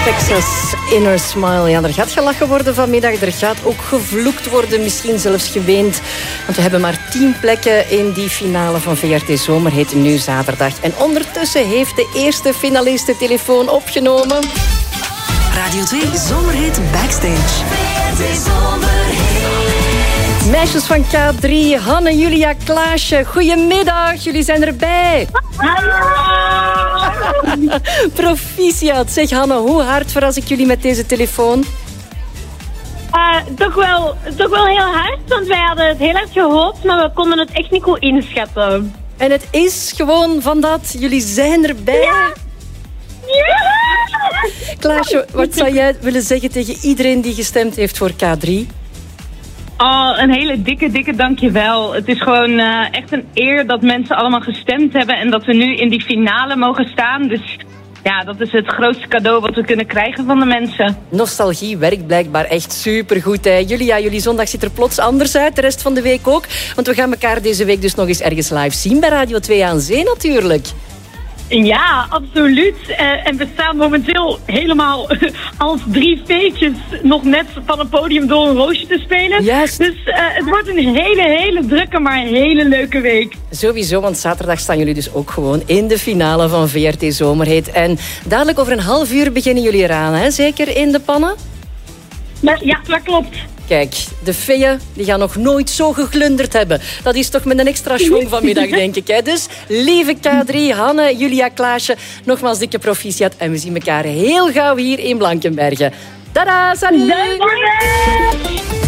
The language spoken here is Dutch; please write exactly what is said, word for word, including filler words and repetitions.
Texas Inner Smile. Ja, er gaat gelachen worden vanmiddag. Er gaat ook gevloekt worden, misschien zelfs geweend. Want we hebben maar tien plekken in die finale van V R T Zomerhit nu zaterdag. En ondertussen heeft de eerste finalist de telefoon opgenomen. Radio twee Zomerhit Backstage. V R T Zomerhit. Meisjes van K drie, Hanne, Julia, Klaasje. Goedemiddag, jullie zijn erbij. Proficiat. Zeg Hanne, hoe hard verras ik jullie met deze telefoon? Uh, toch, wel, toch wel heel hard, want wij hadden het heel hard gehoopt, maar we konden het echt niet goed inschatten. En het is gewoon van dat. Jullie zijn erbij. Ja. Ja. Klaasje, wat zou jij willen zeggen tegen iedereen die gestemd heeft voor K drie? Oh, een hele dikke, dikke dankjewel. Het is gewoon uh, echt een eer dat mensen allemaal gestemd hebben en dat we nu in die finale mogen staan. Dus ja, dat is het grootste cadeau wat we kunnen krijgen van de mensen. Nostalgie werkt blijkbaar echt supergoed. Hè? Julia, jullie zondag ziet er plots anders uit. De rest van de week ook. Want we gaan elkaar deze week dus nog eens ergens live zien bij Radio twee aan Zee natuurlijk. Ja, absoluut. Uh, en we staan momenteel helemaal uh, als drie feetjes nog net van een podium door een roosje te spelen. Juist. Dus uh, het wordt een hele, hele drukke, maar hele leuke week. Sowieso, want zaterdag staan jullie dus ook gewoon in de finale van V R T Zomerhit. En dadelijk over een half uur beginnen jullie eraan, hè? Zeker in de pannen? Ja, ja, dat klopt. Kijk, de feeën die gaan nog nooit zo geglunderd hebben. Dat is toch met een extra schwung vanmiddag, denk ik. Hè? Dus, lieve K drie, Hanne, Julia, Klaasje, nogmaals dikke proficiat. En we zien elkaar heel gauw hier in Blankenbergen. Tada, salut!